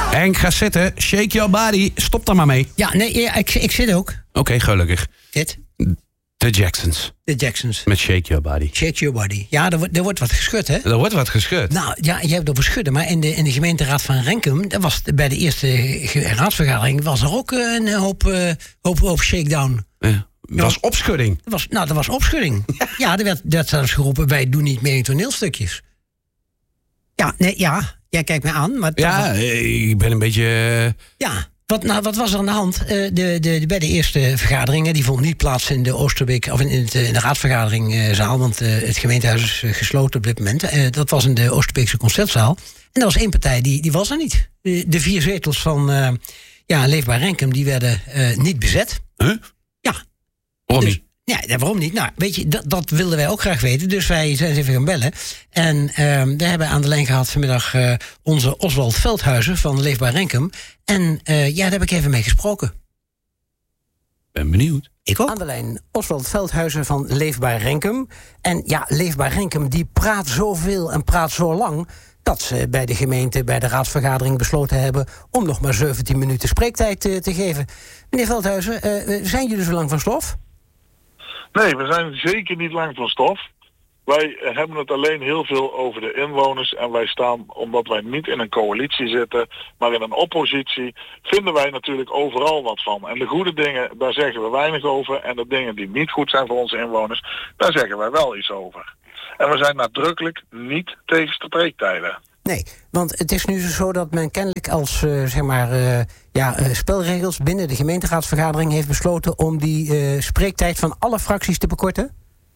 Henk, ga zitten. Shake your body. Stop daar maar mee. Ja, nee, ik zit ook. Oké, gelukkig. Zit. De Jacksons. De Jacksons. Met Shake Your Body. Shake Your Body. Ja, er wordt wat geschud, hè? Er wordt wat geschud. Nou, ja, je hebt over schudden, maar in de gemeenteraad van Renkum, dat was bij de eerste raadsvergadering, was er ook een hoop shakedown. Ja. Dat was opschudding. Dat was opschudding. Ja, er werd zelfs geroepen, wij doen niet meer in toneelstukjes. Ja, nee, ja. Jij kijkt mij aan. Maar ja, ik ben een beetje... Ja, wat was er aan de hand? Bij de eerste vergaderingen, die vond niet plaats in de Oosterbeek, of in de raadsvergaderingzaal, want het gemeentehuis is gesloten op dit moment. Dat was in de Oosterbeekse concertzaal. En er was één partij, die was er niet. De 4 zetels van Leefbaar Renkum, die werden niet bezet. Huh? Ja. Waarom niet? Ja, waarom niet? Nou, weet je, dat wilden wij ook graag weten. Dus wij zijn eens even gaan bellen. En we hebben aan de lijn gehad vanmiddag onze Oswald Veldhuizen van Leefbaar Renkum. En daar heb ik even mee gesproken. Ben benieuwd. Ik ook. Aan de lijn Oswald Veldhuizen van Leefbaar Renkum. En ja, Leefbaar Renkum die praat zoveel en praat zo lang, dat ze bij de gemeente, bij de raadsvergadering besloten hebben om nog maar 17 minuten spreektijd te geven. Meneer Veldhuizen, zijn jullie zo lang van stof? Nee, we zijn zeker niet lang van stof. Wij hebben het alleen heel veel over de inwoners. En wij staan, omdat wij niet in een coalitie zitten, maar in een oppositie, vinden wij natuurlijk overal wat van. En de goede dingen, daar zeggen we weinig over. En de dingen die niet goed zijn voor onze inwoners, daar zeggen wij wel iets over. En we zijn nadrukkelijk niet tegen spreektijden. Nee, want het is nu zo dat men kennelijk als spelregels binnen de gemeenteraadsvergadering heeft besloten om die spreektijd van alle fracties te bekorten?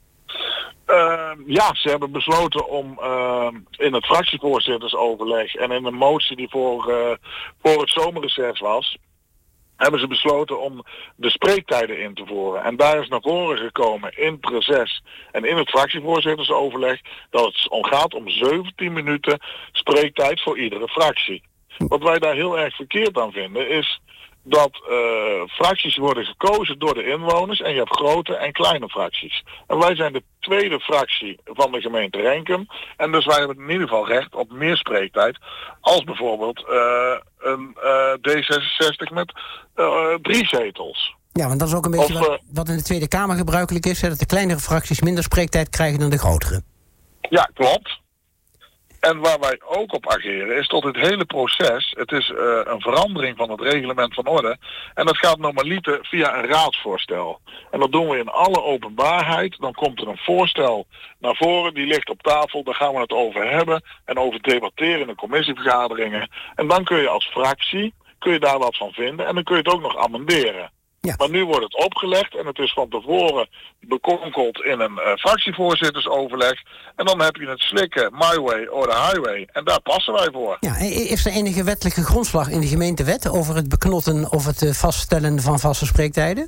Ze hebben besloten om in het fractievoorzittersoverleg en in een motie die voor het zomerreces was, hebben ze besloten om de spreektijden in te voeren. En daar is naar voren gekomen in het proces en in het fractievoorzittersoverleg dat het gaat om 17 minuten spreektijd voor iedere fractie. Wat wij daar heel erg verkeerd aan vinden is dat fracties worden gekozen door de inwoners en je hebt grote en kleine fracties. En wij zijn de tweede fractie van de gemeente Renkum en dus wij hebben in ieder geval recht op meer spreektijd als bijvoorbeeld een D66 met 3 zetels. Ja, want dat is ook een beetje wat in de Tweede Kamer gebruikelijk is, hè, dat de kleinere fracties minder spreektijd krijgen dan de grotere. Ja, klopt. En waar wij ook op ageren is tot het hele proces, het is een verandering van het reglement van orde. En dat gaat normaliter via een raadsvoorstel. En dat doen we in alle openbaarheid. Dan komt er een voorstel naar voren, die ligt op tafel, daar gaan we het over hebben en over debatteren in de commissievergaderingen. En dan kun je als fractie, daar wat van vinden en dan kun je het ook nog amenderen. Ja. Maar nu wordt het opgelegd en het is van tevoren bekonkeld in een fractievoorzittersoverleg. En dan heb je het slikken, my way or the highway. En daar passen wij voor. Ja, is er enige wettelijke grondslag in de gemeentewet over het beknotten of het vaststellen van vaste spreektijden?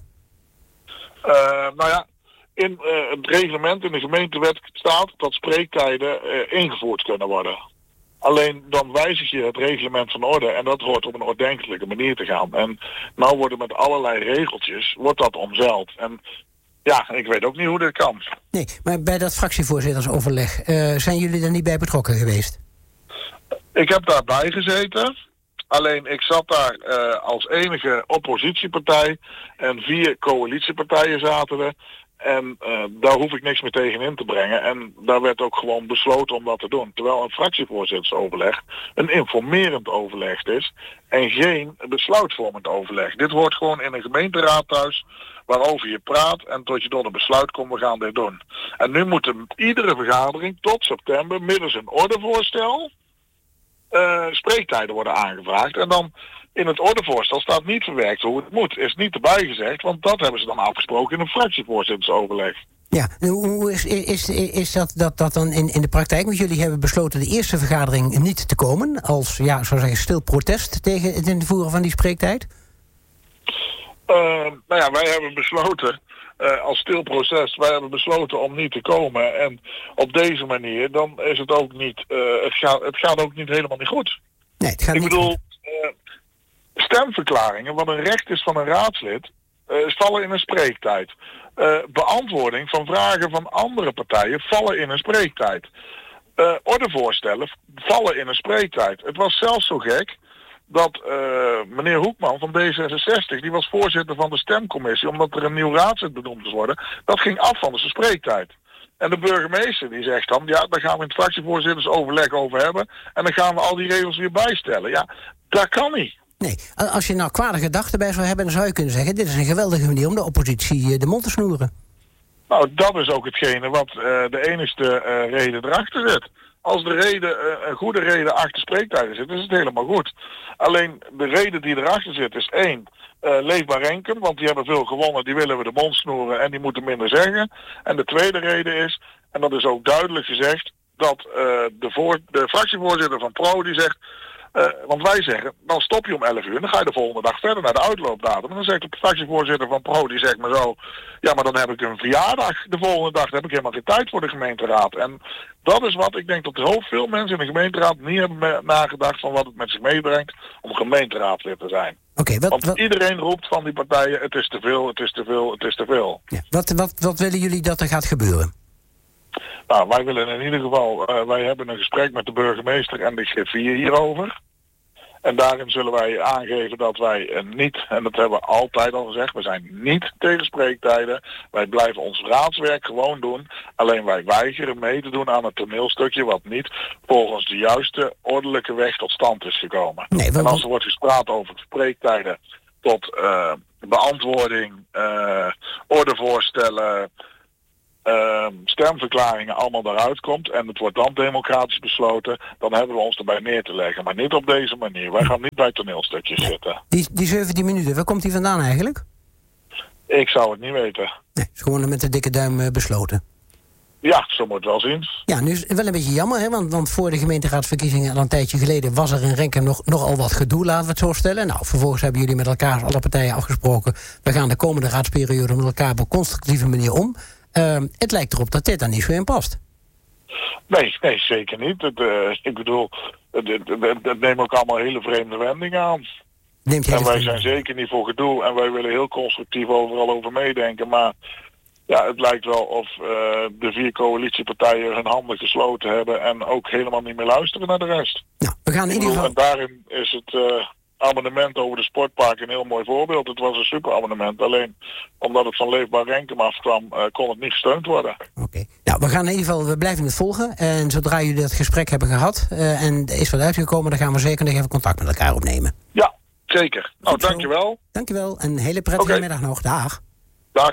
In het reglement in de gemeentewet staat dat spreektijden ingevoerd kunnen worden. Alleen dan wijzig je het reglement van orde en dat hoort op een ordentelijke manier te gaan. En nou worden met allerlei regeltjes, wordt dat omzeild. En ja, ik weet ook niet hoe dit kan. Nee, maar bij dat fractievoorzittersoverleg, zijn jullie er niet bij betrokken geweest? Ik heb daarbij gezeten. Alleen ik zat daar als enige oppositiepartij en 4 coalitiepartijen zaten er. En daar hoef ik niks meer tegen in te brengen. En daar werd ook gewoon besloten om dat te doen. Terwijl een fractievoorzittersoverleg een informerend overleg is en geen besluitvormend overleg. Dit hoort gewoon in een gemeenteraad thuis waarover je praat en tot je tot een besluit komt, we gaan dit doen. En nu moet iedere vergadering tot september middels een ordevoorstel spreektijden worden aangevraagd. En dan in het ordevoorstel staat niet verwerkt hoe het moet. Is niet erbij gezegd, want dat hebben ze dan afgesproken in een fractievoorzittersoverleg. Ja, hoe is dat dan in de praktijk? Want jullie hebben besloten de eerste vergadering niet te komen als, ja, zou zeggen, stil protest tegen het invoeren van die spreektijd? Wij hebben besloten als stil proces, wij hebben besloten om niet te komen. En op deze manier, dan is het ook niet, het gaat ook niet helemaal niet goed. Nee, het gaat niet goed. Stemverklaringen, wat een recht is van een raadslid, vallen in een spreektijd. Beantwoording van vragen van andere partijen vallen in een spreektijd. Ordevoorstellen vallen in een spreektijd. Het was zelfs zo gek dat meneer Hoekman van D66, die was voorzitter van de stemcommissie, omdat er een nieuw raadslid benoemd moest worden, dat ging af van zijn spreektijd. En de burgemeester die zegt dan, ja, daar gaan we in het fractievoorzittersoverleg over hebben en dan gaan we al die regels weer bijstellen. Ja, dat kan niet. Nee, als je nou kwade gedachten bij zou hebben, dan zou je kunnen zeggen, dit is een geweldige manier om de oppositie de mond te snoeren. Nou, dat is ook hetgene wat de enigste reden erachter zit. Als de reden, een goede reden achter spreektijden zit, is het helemaal goed. Alleen de reden die erachter zit is 1, Leefbaar Renkum, want die hebben veel gewonnen, die willen we de mond snoeren en die moeten minder zeggen. En de tweede reden is, en dat is ook duidelijk gezegd, dat de fractievoorzitter van Pro die zegt, want wij zeggen, dan stop je om 11 uur en dan ga je de volgende dag verder naar de uitloopdatum. En dan zegt de fractievoorzitter van Pro, die zegt maar zo, ja, maar dan heb ik een verjaardag de volgende dag, dan heb ik helemaal geen tijd voor de gemeenteraad. En dat is wat ik denk dat er veel mensen in de gemeenteraad niet hebben nagedacht van wat het met zich meebrengt om gemeenteraadlid te zijn. Want iedereen roept van die partijen, het is te veel, het is te veel, het is te veel. Ja, wat willen jullie dat er gaat gebeuren? Nou, wij willen in ieder geval, wij hebben een gesprek met de burgemeester en de griffier hierover. En daarin zullen wij aangeven dat wij niet, en dat hebben we altijd al gezegd, we zijn niet tegen spreektijden. Wij blijven ons raadswerk gewoon doen. Alleen wij weigeren mee te doen aan het toneelstukje wat niet volgens de juiste ordelijke weg tot stand is gekomen. Nee, en als er wordt gespraat over spreektijden tot beantwoording, ordevoorstellen, stemverklaringen allemaal daaruit komt en het wordt dan democratisch besloten, dan hebben we ons erbij neer te leggen. Maar niet op deze manier. Wij gaan niet bij toneelstukjes zitten. Die 17 minuten, waar komt die vandaan eigenlijk? Ik zou het niet weten. Nee, het is gewoon met de dikke duim besloten. Ja, zo moet het wel zien. Ja, nu is het wel een beetje jammer, hè? Want voor de gemeenteraadsverkiezingen al een tijdje geleden was er in Renkum nogal wat gedoe, laten we het zo stellen. Nou, vervolgens hebben jullie met elkaar, alle partijen afgesproken, we gaan de komende raadsperiode met elkaar op een constructieve manier om. Het lijkt erop dat dit daar niet zo in past. Nee, zeker niet. Ik bedoel, het neemt ook allemaal hele vreemde wendingen aan. En wij zijn zeker niet voor gedoe en wij willen heel constructief overal over meedenken. Maar ja, het lijkt wel of de 4 coalitiepartijen hun handen gesloten hebben en ook helemaal niet meer luisteren naar de rest. Nou, we gaan in ieder geval. En daarin is het amendement over de sportpark een heel mooi voorbeeld. Het was een superamendement. Alleen omdat het van Leefbaar Renkum afkwam, kon het niet gesteund worden. Oké. Nou, we gaan in ieder geval, we blijven het volgen. En zodra jullie dat gesprek hebben gehad en er is wat uitgekomen, dan gaan we zeker nog even contact met elkaar opnemen. Ja, zeker. Nou, dankjewel. Dankjewel. Een hele prettige middag nog. Dag.